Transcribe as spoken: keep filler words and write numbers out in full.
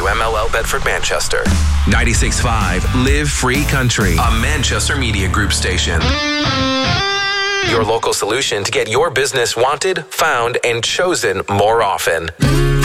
W M L L Bedford Manchester. ninety-six point five Live Free Country, a Manchester Media Group station. Your local solution to get your business wanted, found, and chosen more often.